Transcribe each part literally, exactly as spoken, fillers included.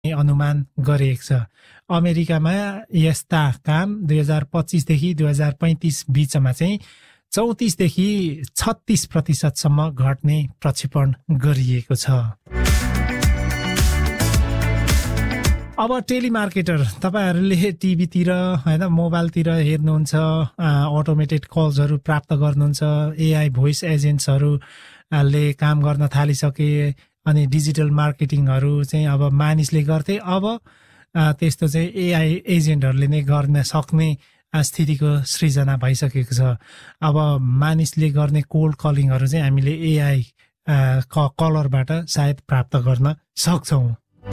अनुमान गरिएको छ। अमेरिकामा यस्ता काम दुई हजार पच्चिसदेखि दुई हजार पैँतिस बिचमा चाहिँ चौतिसदेखि छत्तिस प्रतिशतसम्म घट्ने प्रक्षेपण गरिएको छ। अब टेलिमार्केटर, तपाईहरूले टिभीतिर होइन मोबाइलतिर हेर्नुहुन्छ, अटोमेटेड कल्सहरू प्राप्त गर्नुहुन्छ, एआई भोइस एजेन्ट्सहरूले काम गर्न थालिसके, अनि डिजिटल मार्केटिङहरू चाहिँ अब मानिसले गर्थे, अब त्यस्तो चाहिँ एआई एजेन्टहरूले नै गर्न सक्ने स्थितिको सृजना भइसकेको छ। अब मानिसले गर्ने कोल्ड कलिङहरू चाहिँ हामीले एआई कलरबाट सायद प्राप्त गर्न सक्छौँ।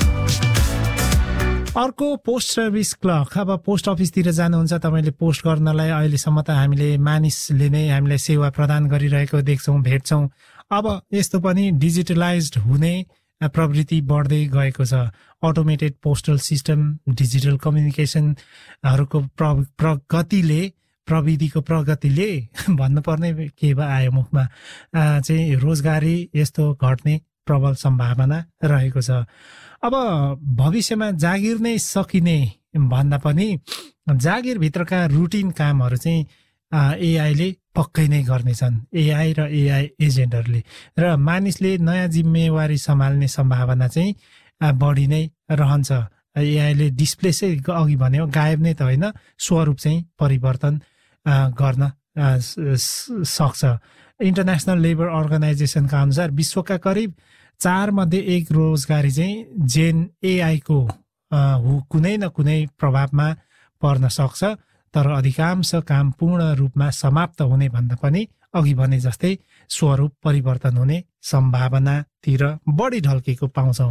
अर्को पोस्ट सर्भिस क्लर्क। अब पोस्ट अफिसतिर जानुहुन्छ तपाईँले पोस्ट गर्नलाई, अहिलेसम्म त हामीले मानिसले नै हामीलाई सेवा प्रदान गरिरहेको देख्छौँ, भेट्छौँ। अब यस्तो पनि डिजिटलाइज्ड हुने प्रवृत्ति बढ्दै गएको छ। अटोमेटेड पोस्टल सिस्टम, डिजिटल कम्युनिकेसनहरूको प्र प्रगतिले प्रविधिको प्रगतिले भन्नुपर्ने के भए आयो मुखमा चाहिँ रोजगारी यस्तो घट्ने प्रबल सम्भावना रहेको छ। अब भविष्यमा जागिर नै सकिने भन्दा पनि जागिरभित्रका रुटिन कामहरू चाहिँ एआईले पक्कै नै गर्नेछन्, एआई र एआई एजेन्टहरूले। र मानिसले नयाँ जिम्मेवारी सम्हाल्ने सम्भावना चाहिँ बढी नै रहन्छ। एआईले डिस्प्लेसै अघि भन्यो गायब नै त होइन, स्वरूप चाहिँ परिवर्तन गर्न सक्छ। इन्टरनेसनल लेबर अर्गनाइजेसनका अनुसार विश्वका करिब चार मध्ये एक रोजगारी चाहिँ जेन एआईको कुनै न कुनै प्रभावमा पर्न सक्छ, तर अधिकांश काम पूर्ण रूपमा समाप्त हुने भन्दा पनि अघि भने जस्तै स्वरूप परिवर्तन हुने सम्भावनातिर बढी ढल्केको पाउँछौँ।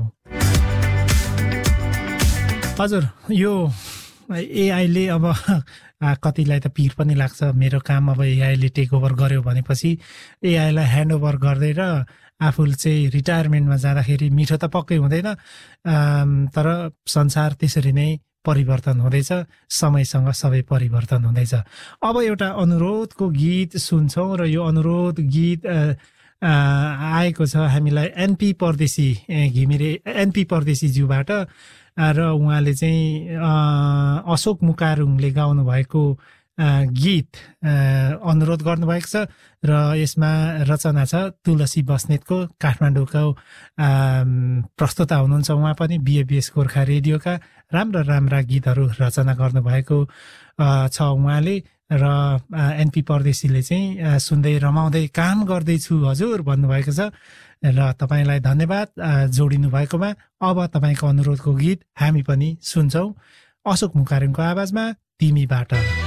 हजुर, यो एआईले अब कतिलाई त पिर पनि लाग्छ, मेरो काम अब एआईले टेक ओभर गर्यो भनेपछि एआईलाई ह्यान्ड ओभर गर्दै र आफू चाहिँ रिटायरमेन्टमा जाँदाखेरि मिठो त पक्कै हुँदैन, तर संसार त्यसरी नै परिवर्तन हुँदैछ, समयसँग सबै परिवर्तन हुँदैछ। अब एउटा अनुरोधको गीत सुन्छौँ र यो अनुरोध गीत आएको छ हामीलाई एनपी परदेशी घिमिरे एनपी परदेशीज्यूबाट, र उहाँले चाहिँ अशोक मुकारुङले गाउनु भएको गीत अनुरोध गर्नुभएको छ, र यसमा रचना छ तुलसी बस्नेतको, काठमाडौँको प्रस्तुता हुनुहुन्छ उहाँ पनि, बिएबिएस गोर्खा रेडियोका राम्रा राम्रा गीतहरू रचना गर्नुभएको छ उहाँले। र एनपी परदेशीले चाहिँ सुन्दै रमाउँदै काम गर्दैछु हजुर भन्नुभएको छ, र तपाईँलाई धन्यवाद जोडिनु भएकोमा। अब तपाईँको अनुरोधको गीत हामी पनि सुन्छौँ, अशोक मुकारुङको आवाजमा तिमीबाट।